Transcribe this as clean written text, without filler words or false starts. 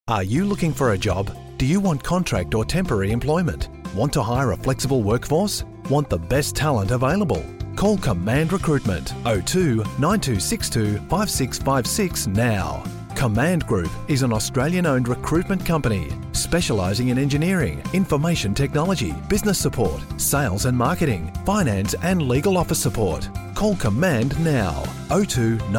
Are you looking for a job? Do you want contract or temporary employment? Want to hire a flexible workforce? Want the best talent available? Call Command Recruitment 02 9262 5656 now. Command Group is an Australian-owned recruitment company specialising in engineering, information technology, business support, sales and marketing, finance and legal office support. Call Command now 02